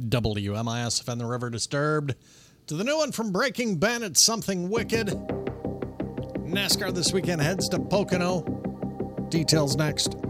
WMISFN The River Disturbed. To the new one from Breaking Bandit, Something Wicked. NASCAR this weekend heads to Pocono. Details next.